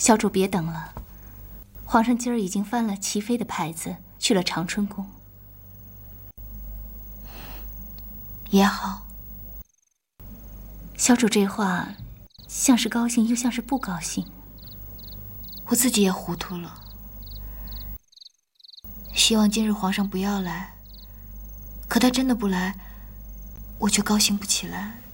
小主别等了，皇上今儿已经翻了齐妃的牌子，去了长春宫。 也好。 小主这话，像是高兴，又像是不高兴。 我自己也糊涂了。希望今日皇上不要来，可他真的不来，我却高兴不起来。